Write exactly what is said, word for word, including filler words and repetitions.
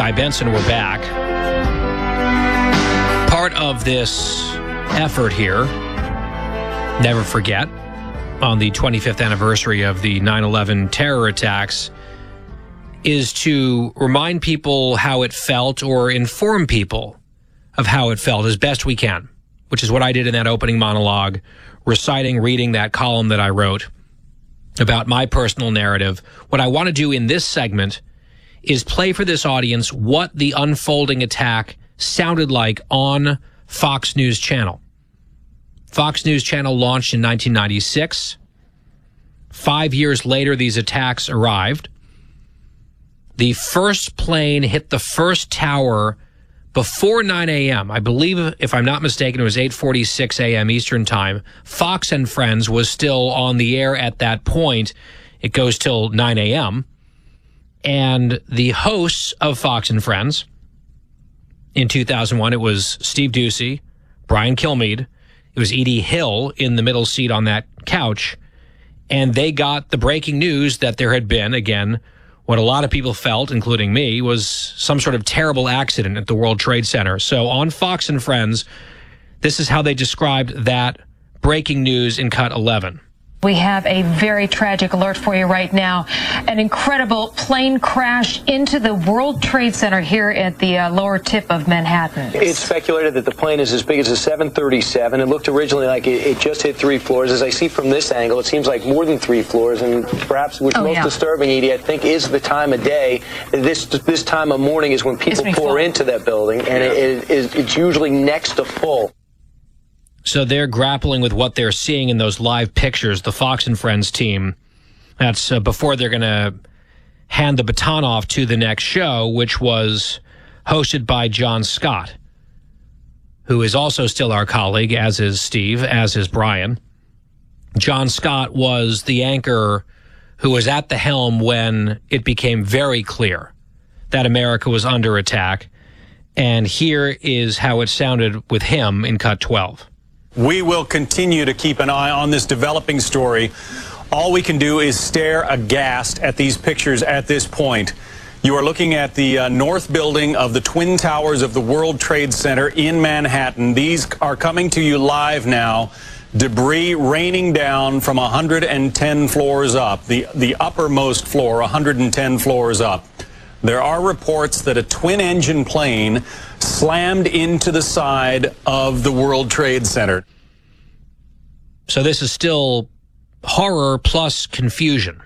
Guy Benson, we're back. Part of this effort here, never forget, on the twenty-fifth anniversary of the nine eleven terror attacks, is to remind people how it felt or inform people of how it felt as best we can, which is what I did in that opening monologue, reciting, reading that column that I wrote about my personal narrative. What I want to do in this segment is play for this audience what the unfolding attack sounded like on Fox News Channel. Fox News Channel launched in nineteen ninety-six. Five years later, these attacks arrived. The first plane hit the first tower before nine a.m. I believe, if I'm not mistaken, it was eight forty-six a.m. Eastern Time. Fox and Friends was still on the air at that point. It goes till nine a.m. And the hosts of Fox and Friends in two thousand one, it was Steve Doocy, Brian Kilmeade. It was Edie Hill in the middle seat on that couch. And they got the breaking news that there had been, again, what a lot of people felt, including me, was some sort of terrible accident at the World Trade Center. So on Fox and Friends, this is how they described that breaking news in cut eleven. We have a very tragic alert for you right now. An incredible plane crash into the World Trade Center here at the uh, lower tip of Manhattan. It's speculated that the plane is as big as a seven thirty-seven. It looked originally like it, it just hit three floors. As I see from this angle, it seems like more than three floors. And perhaps what's oh, most yeah. disturbing, Edie, I think, is the time of day. This this time of morning is when people pour full. into that building, and it, it is, it's usually next to full. So they're grappling with what they're seeing in those live pictures, the Fox and Friends team. That's uh, before they're going to hand the baton off to the next show, which was hosted by John Scott, who is also still our colleague, as is Steve, as is Brian. John Scott was the anchor who was at the helm when it became very clear that America was under attack. And here is how it sounded with him in cut twelve. We will continue to keep an eye on this developing story. All we can do is stare aghast at these pictures at this point. You are looking at the uh, north building of the Twin Towers of the World Trade Center in Manhattan. These are coming to you live now. Debris raining down from one hundred ten floors up, the, the uppermost floor, one hundred ten floors up. There are reports that a twin-engine plane slammed into the side of the World Trade Center. So this is still horror plus confusion.